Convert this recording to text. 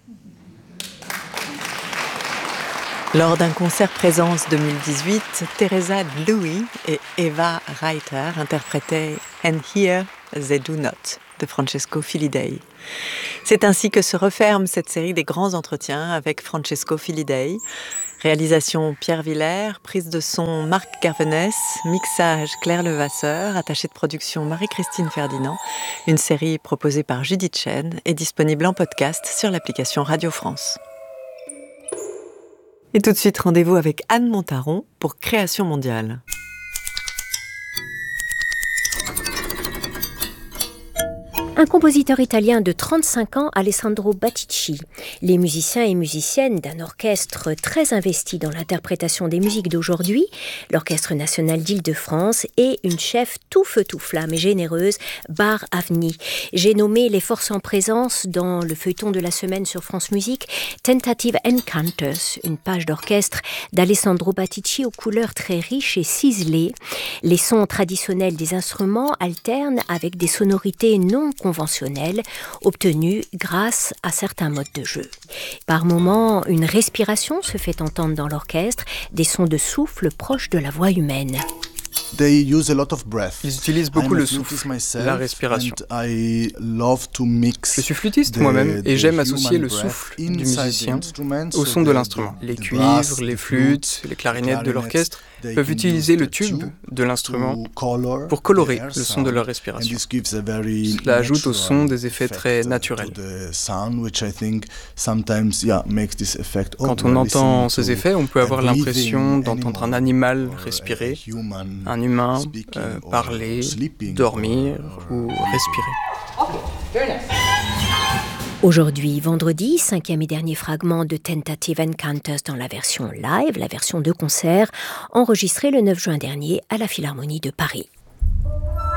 Lors d'un concert présence 2018, Teresa Louis et Eva Reiter interprétaient And Here They Do Not de Francesco Filidei. C'est ainsi que se referme cette série des grands entretiens avec Francesco Filidei. Réalisation Pierre Villers, prise de son Marc Garvenès, mixage Claire Levasseur, attachée de production Marie-Christine Ferdinand. Une série proposée par Judith Chen et disponible en podcast sur l'application Radio France. Et tout de suite, rendez-vous avec Anne Montaron pour Création mondiale. Un compositeur italien de 35 ans, Alessandro Battici. Les musiciens et musiciennes d'un orchestre très investi dans l'interprétation des musiques d'aujourd'hui, l'Orchestre national d'Île-de-France, et une chef tout feu tout flamme et généreuse, Bar Avni. J'ai nommé les forces en présence dans le feuilleton de la semaine sur France Musique, Tentative Encounters, une page d'orchestre d'Alessandro Battici aux couleurs très riches et ciselées. Les sons traditionnels des instruments alternent avec des sonorités non conventionnelles obtenues grâce à certains modes de jeu. Par moments, une respiration se fait entendre dans l'orchestre, des sons de souffle proches de la voix humaine. Ils utilisent beaucoup le souffle, la respiration. Je suis flûtiste moi-même et j'aime associer le souffle du musicien au son de l'instrument. Les cuivres, les flûtes, les clarinettes de l'orchestre peuvent utiliser le tube de l'instrument pour colorer le son de leur respiration. Cela ajoute au son des effets très naturels. Quand on entend ces effets, on peut avoir l'impression d'entendre un animal respirer, un humain parler, dormir ou respirer. Aujourd'hui, vendredi, 5e et dernier fragment de Tentative Encounters dans la version live, la version de concert, enregistrée le 9 juin dernier à la Philharmonie de Paris.